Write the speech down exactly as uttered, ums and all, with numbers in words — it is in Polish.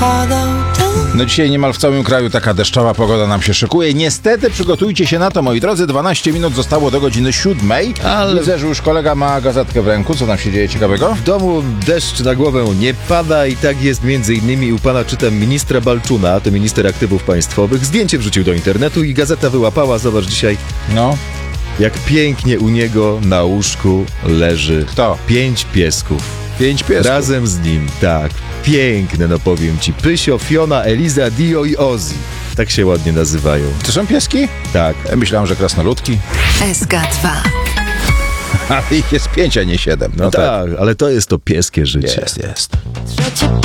No dzisiaj niemal w całym kraju taka deszczowa pogoda nam się szykuje. Niestety przygotujcie się na to, moi drodzy. dwanaście minut zostało do godziny siódmej. Ale... Widzę, że już kolega ma gazetkę w ręku. Co tam się dzieje ciekawego? W domu deszcz na głowę nie pada i tak jest między innymi u pana, czytam, ministra Balczuna, to minister aktywów państwowych. Zdjęcie wrzucił do internetu i gazeta wyłapała. Zobacz dzisiaj, No. jak pięknie u niego na łóżku leży. Kto? Pięć piesków. Pięć piesków. Razem z nim, tak. Piękne, no powiem ci. Pysio, Fiona, Eliza, Dio i Ozzy. Tak się ładnie nazywają. To są pieski? Tak. Ja myślałem, że krasnoludki. S K dwa. Ale ich jest pięć, a nie siedem. No, No tak, ale to jest to pieskie życie. Jest, jest.